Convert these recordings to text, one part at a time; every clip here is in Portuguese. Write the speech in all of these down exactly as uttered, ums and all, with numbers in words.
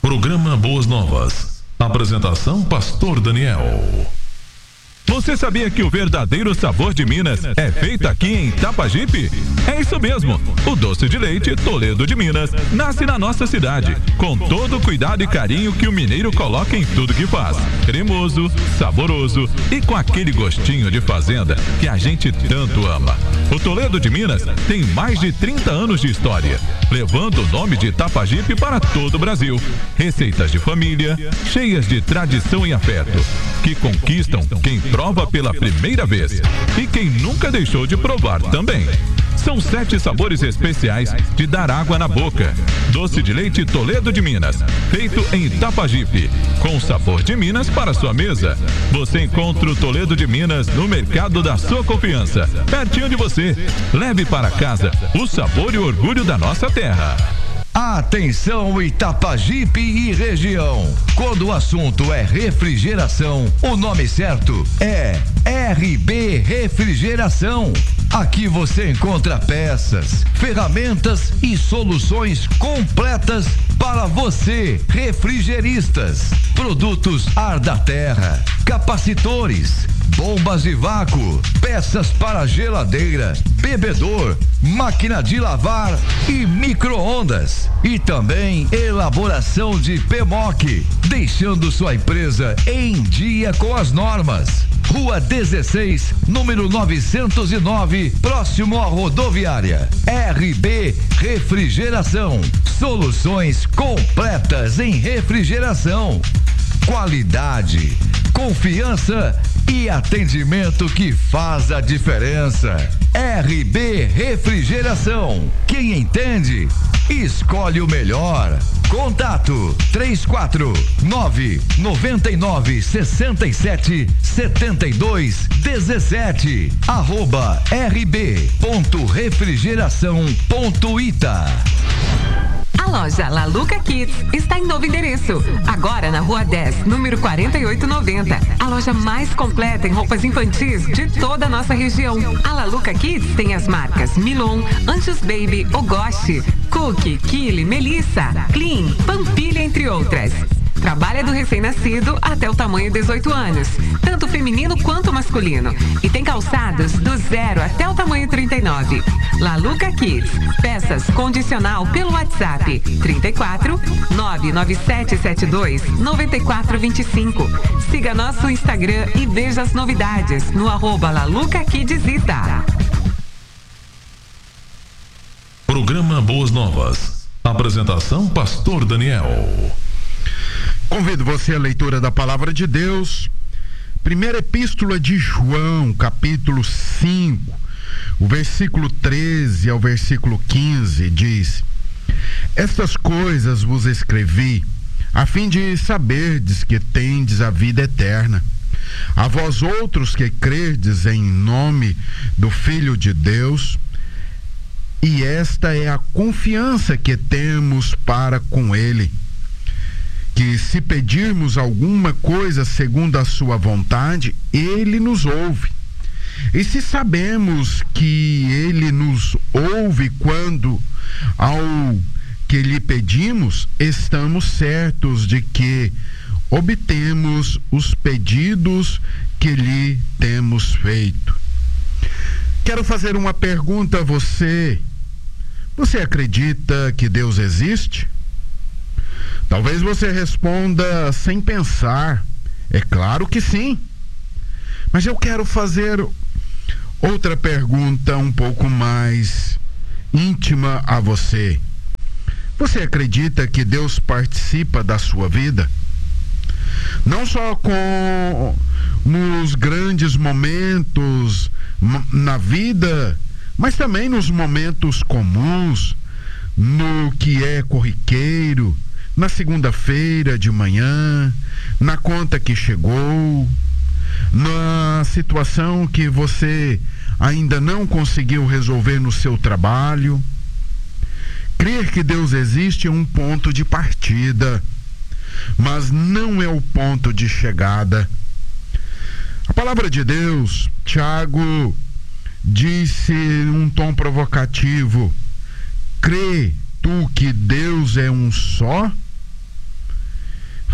Programa Boas Novas. Apresentação Pastor Daniel. Você sabia que o verdadeiro sabor de Minas é feito aqui em Itapajipe? É isso mesmo, o doce de leite Toledo de Minas nasce na nossa cidade, com todo o cuidado e carinho que o mineiro coloca em tudo que faz. Cremoso, saboroso e com aquele gostinho de fazenda que a gente tanto ama. O Toledo de Minas tem mais de trinta anos de história, levando o nome de Itapajipe para todo o Brasil. Receitas de família, cheias de tradição e afeto, que conquistam quem prova pela primeira vez e quem nunca deixou de provar também. São sete sabores especiais de dar água na boca. Doce de leite Toledo de Minas, feito em Itapajipe, com sabor de Minas para sua mesa. Você encontra o Toledo de Minas no mercado da sua confiança, pertinho de você. Leve para casa o sabor e o orgulho da nossa terra. Atenção Itapajipe e região. Quando o assunto é refrigeração, o nome certo é R B Refrigeração. Aqui você encontra peças, ferramentas e soluções completas para você, refrigeristas. Produtos ar da terra, capacitores, bombas de vácuo, peças para geladeira, bebedor, máquina de lavar e micro-ondas. E também elaboração de P M O C, deixando sua empresa em dia com as normas. Rua dezesseis, número novecentos e nove, próximo à rodoviária. R B Refrigeração. Soluções completas em refrigeração. Qualidade, confiança e atendimento que faz a diferença. R B Refrigeração. Quem entende, escolhe o melhor. Contato três quatro nove nove nove seis sete sete dois um sete arroba rb ponto refrigeração ponto ita. A loja Laluca Kids está em novo endereço, agora na Rua dez, número quarenta e oito noventa. A loja mais completa em roupas infantis de toda a nossa região. A Laluca Kids tem as marcas Milon, Anjos Baby, Ogoshi, Cookie, Kili, Melissa, Clean, Pampilha, entre outras. Trabalha do recém-nascido até o tamanho dezoito anos, tanto feminino quanto masculino. E tem calçados do zero até o tamanho trinta e nove. Laluca Kids, peças condicional pelo WhatsApp trinta e quatro nove nove sete sete dois nove quatro dois cinco. Siga nosso Instagram e veja as novidades no arroba Laluca Kids Ita. Programa Boas Novas. Apresentação Pastor Daniel. Convido você à leitura da Palavra de Deus. Primeira Epístola de João, capítulo cinco, o versículo treze ao versículo quinze diz: Estas coisas vos escrevi, a fim de saberdes que tendes a vida eterna. A vós outros que crerdes em nome do Filho de Deus, e esta é a confiança que temos para com Ele, que se pedirmos alguma coisa segundo a sua vontade, Ele nos ouve. E se sabemos que Ele nos ouve quando, ao que lhe pedimos, estamos certos de que obtemos os pedidos que lhe temos feito. Quero fazer uma pergunta a você. Você acredita que Deus existe? Talvez você responda sem pensar. É claro que sim. Mas eu quero fazer outra pergunta um pouco mais íntima a você. Você acredita que Deus participa da sua vida? Não só com nos grandes momentos na vida, mas também nos momentos comuns, no que é corriqueiro, na segunda-feira de manhã, na conta que chegou, na situação que você ainda não conseguiu resolver no seu trabalho. Crer que Deus existe é um ponto de partida, mas não é o ponto de chegada. A palavra de Deus, Tiago disse num tom provocativo: crê tu que Deus é um só?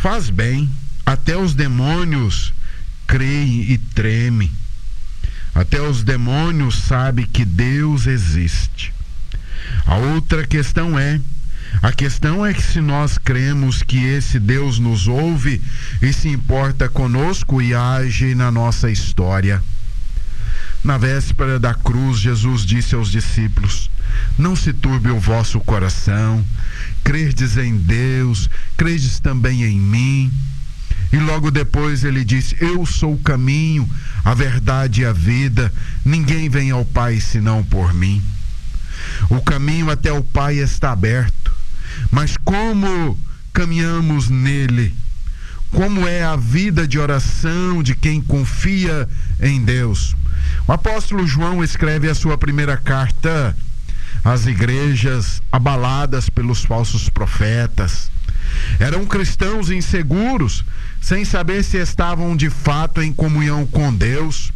Faz bem, até os demônios creem e tremem. Até os demônios sabem que Deus existe. A outra questão é, a questão é que se nós cremos que esse Deus nos ouve e se importa conosco e age na nossa história. Na véspera da cruz, Jesus disse aos discípulos: não se turbe o vosso coração, credes em Deus, credes também em mim. E logo depois ele disse: eu sou o caminho, a verdade e a vida, ninguém vem ao Pai senão por mim. O caminho até o Pai está aberto, mas como caminhamos nele? Como é a vida de oração de quem confia em Deus? O apóstolo João escreve a sua primeira carta às igrejas abaladas pelos falsos profetas. Eram cristãos inseguros, sem saber se estavam de fato em comunhão com Deus.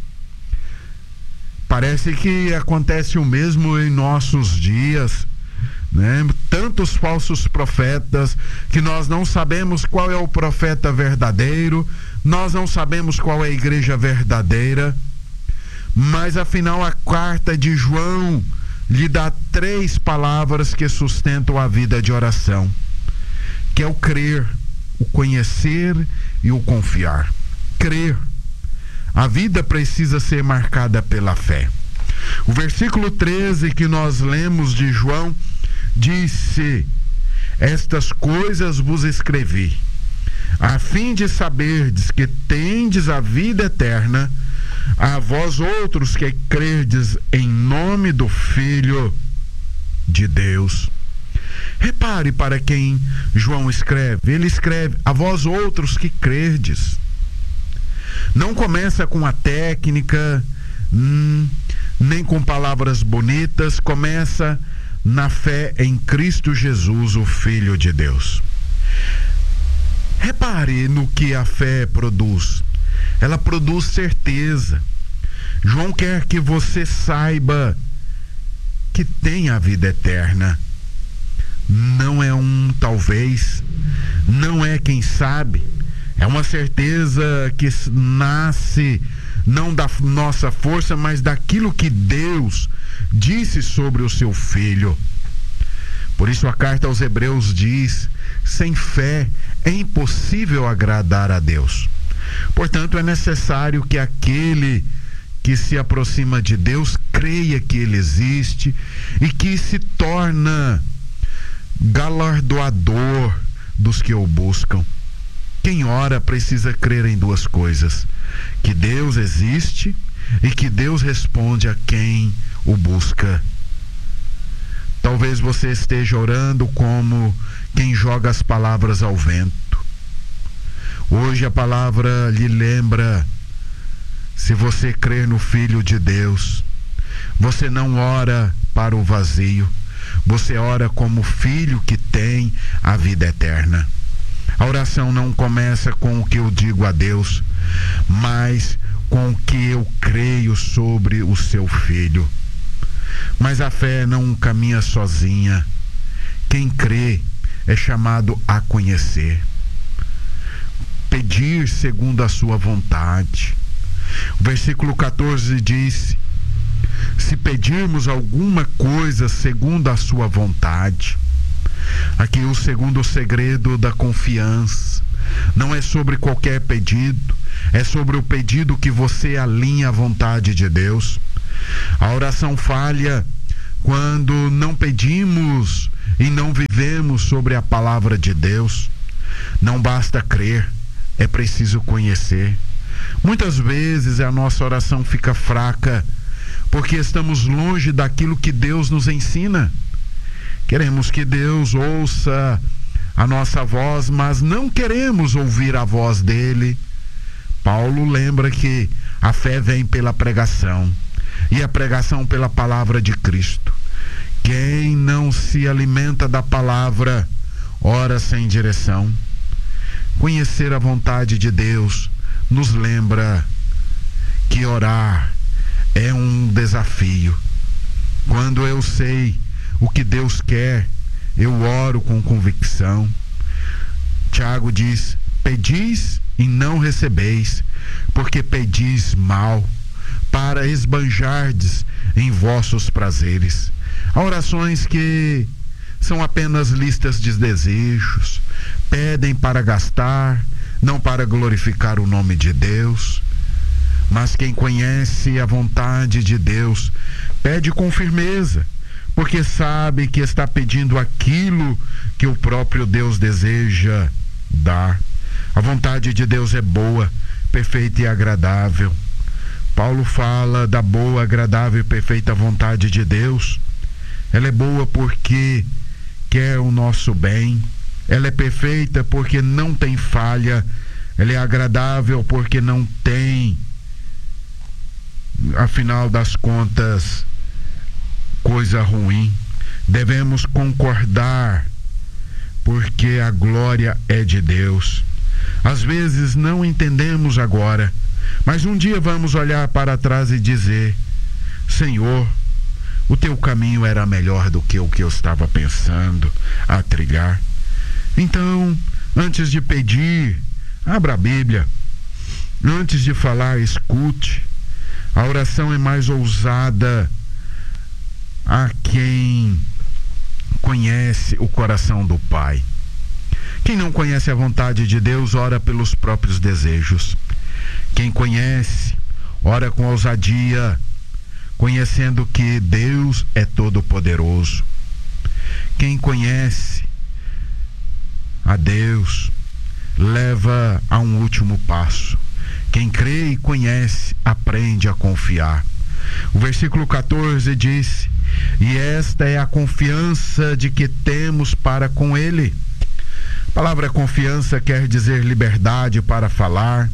Parece que acontece o mesmo em nossos dias, né? Tantos falsos profetas que nós não sabemos qual é o profeta verdadeiro, nós não sabemos qual é a igreja verdadeira, mas afinal a carta de João lhe dá três palavras que sustentam a vida de oração, que é o crer, o conhecer e o confiar. Crer. A vida precisa ser marcada pela fé. O versículo treze que nós lemos de João disse: estas coisas vos escrevi, a fim de saberdes que tendes a vida eterna, a vós outros que crerdes em nome do Filho de Deus. Repare para quem João escreve. Ele escreve: a vós outros que crerdes. Não começa com a técnica, hum, nem com palavras bonitas, começa na fé em Cristo Jesus, o Filho de Deus. Repare no que a fé produz. Ela produz certeza. João quer que você saiba que tem a vida eterna. Não é um talvez, não é quem sabe, é uma certeza que nasce não da nossa força, mas daquilo que Deus disse sobre o seu Filho. Por isso a carta aos Hebreus diz: sem fé é impossível agradar a Deus. Portanto, é necessário que aquele que se aproxima de Deus creia que Ele existe e que se torna galardoador dos que o buscam. Quem ora precisa crer em duas coisas: que Deus existe e que Deus responde a quem o busca. Talvez você esteja orando como quem joga as palavras ao vento. Hoje a palavra lhe lembra: se você crer no Filho de Deus, você não ora para o vazio, você ora como filho que tem a vida eterna. A oração não começa com o que eu digo a Deus, mas com o que eu creio sobre o seu Filho. Mas a fé não caminha sozinha. Quem crê é chamado a conhecer, pedir segundo a sua vontade. O versículo catorze diz: se pedirmos alguma coisa segundo a sua vontade. Aqui o segundo segredo da confiança não é sobre qualquer pedido, é sobre o pedido que você alinha à vontade de Deus. A oração falha quando não pedimos e não vivemos sobre a palavra de Deus. Não basta crer, é preciso conhecer. Muitas vezes a nossa oração fica fraca porque estamos longe daquilo que Deus nos ensina. Queremos que Deus ouça a nossa voz, mas não queremos ouvir a voz dele. Paulo lembra que a fé vem pela pregação e a pregação pela palavra de Cristo. Quem não se alimenta da palavra ora sem direção. Conhecer a vontade de Deus nos lembra que orar é um desafio. Quando eu sei o que Deus quer, eu oro com convicção. Tiago diz: Pedis e não recebeis, porque pedis mal, para esbanjardes em vossos prazeres. Há orações que são apenas listas de desejos, pedem para gastar, não para glorificar o nome de Deus. Mas quem conhece a vontade de Deus pede com firmeza, porque sabe que está pedindo aquilo que o próprio Deus deseja dar. A vontade de Deus é boa, perfeita e agradável. Paulo fala da boa, agradável e perfeita vontade de Deus. Ela é boa porque quer o nosso bem. Ela é perfeita porque não tem falha. Ela é agradável porque não tem, afinal das contas, coisa ruim. Devemos concordar, porque a glória é de Deus. Às vezes não entendemos agora, mas um dia vamos olhar para trás e dizer: Senhor, o teu caminho era melhor do que o que eu estava pensando a trilhar. Então, antes de pedir, abra a Bíblia. Antes de falar, escute. A oração é mais ousada a quem conhece o coração do Pai. Quem não conhece a vontade de Deus, ora pelos próprios desejos. Quem conhece, ora com ousadia, conhecendo que Deus é todo-poderoso. Quem conhece a Deus, leva a um último passo. Quem crê e conhece, aprende a confiar. O versículo catorze diz: e esta é a confiança de que temos para com Ele. A palavra confiança quer dizer liberdade para falar,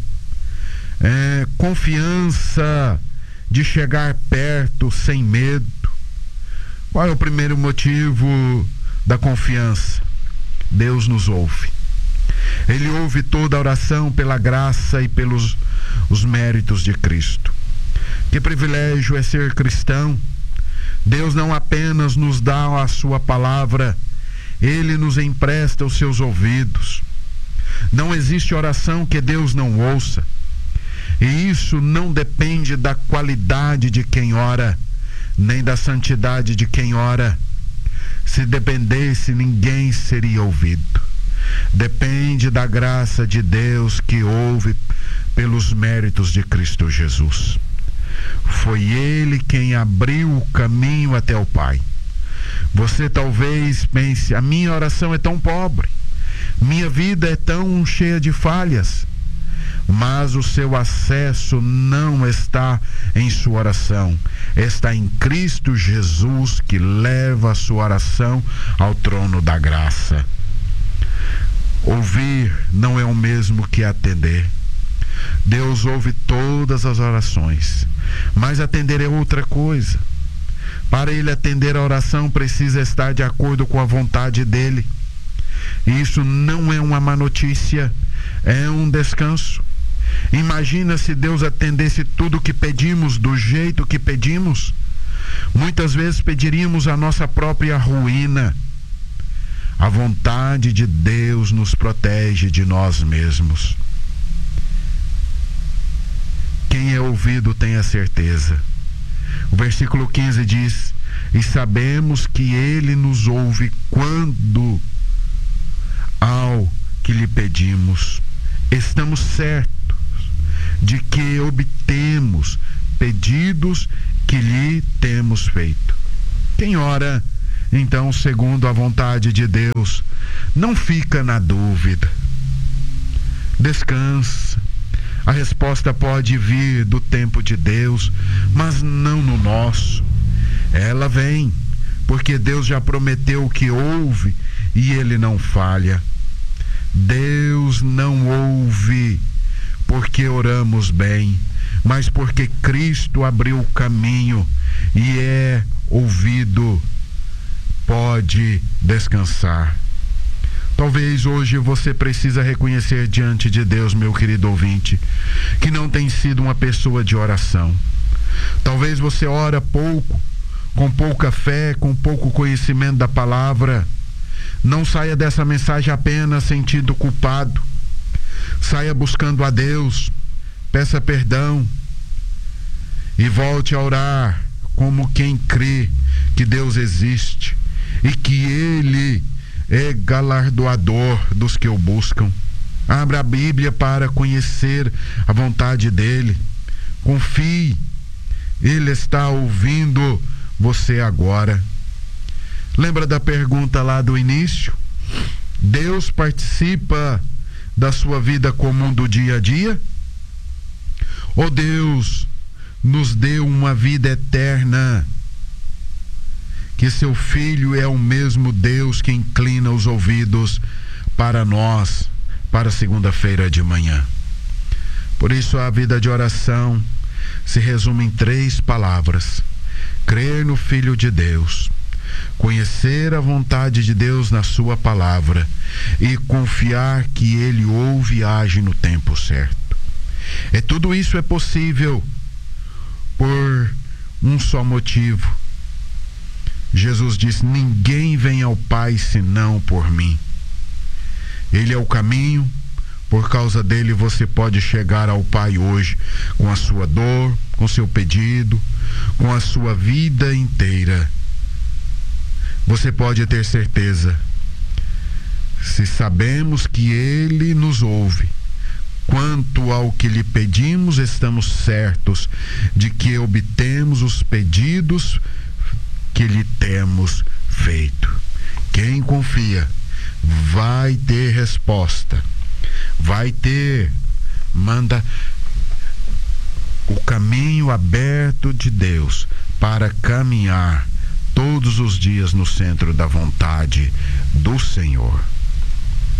é, confiança de chegar perto sem medo. Qual é o primeiro motivo da confiança? Deus nos ouve. Ele ouve toda a oração pela graça e pelos os méritos de Cristo. Que privilégio é ser cristão. Deus não apenas nos dá a sua palavra, Ele nos empresta os seus ouvidos. Não existe oração que Deus não ouça. E isso não depende da qualidade de quem ora, nem da santidade de quem ora. Se dependesse, ninguém seria ouvido. Depende da graça de Deus que ouve pelos méritos de Cristo Jesus. Foi Ele quem abriu o caminho até o Pai. Você talvez pense: a minha oração é tão pobre, minha vida é tão cheia de falhas. Mas o seu acesso não está em sua oração, está em Cristo Jesus, que leva a sua oração ao trono da graça. Ouvir não é o mesmo que atender. Deus ouve todas as orações, mas atender é outra coisa. Para Ele atender a oração, precisa estar de acordo com a vontade dEle. Isso não é uma má notícia, é um descanso. Imagina se Deus atendesse tudo o que pedimos do jeito que pedimos. Muitas vezes pediríamos a nossa própria ruína. A vontade de Deus nos protege de nós mesmos. Quem é ouvido tem a certeza. O versículo quinze diz: e sabemos que Ele nos ouve quando ao que lhe pedimos. Estamos certos de que obtemos pedidos que lhe temos feito. Quem ora, então, segundo a vontade de Deus, não fica na dúvida. Descansa. A resposta pode vir do tempo de Deus, mas não no nosso. Ela vem, porque Deus já prometeu que ouve e Ele não falha. Deus não ouve porque oramos bem, mas porque Cristo abriu o caminho e é ouvido. Pode descansar. Talvez hoje você precisa reconhecer diante de Deus, meu querido ouvinte, que não tem sido uma pessoa de oração. Talvez você ora pouco, com pouca fé, com pouco conhecimento da palavra. Não saia dessa mensagem apenas sentindo culpado. Saia buscando a Deus, peça perdão e volte a orar como quem crê que Deus existe e que Ele é galardoador dos que o buscam. Abra a Bíblia para conhecer a vontade dEle. Confie, Ele está ouvindo você agora. Lembra da pergunta lá do início? Deus participa da sua vida comum do dia a dia? Ou Deus nos deu uma vida eterna? Que seu Filho é o mesmo Deus que inclina os ouvidos para nós, para segunda-feira de manhã. Por isso a vida de oração se resume em três palavras: crer no Filho de Deus, conhecer a vontade de Deus na sua palavra e confiar que Ele ouve e age no tempo certo. E tudo isso é possível por um só motivo. Jesus disse: ninguém vem ao Pai senão por mim. Ele é o caminho. Por causa dele você pode chegar ao Pai hoje com a sua dor, com seu pedido, com a sua vida inteira. Você pode ter certeza, se sabemos que Ele nos ouve, quanto ao que lhe pedimos, estamos certos de que obtemos os pedidos que lhe temos feito. Quem confia vai ter resposta, vai ter, manda o caminho aberto de Deus para caminhar todos os dias no centro da vontade do Senhor.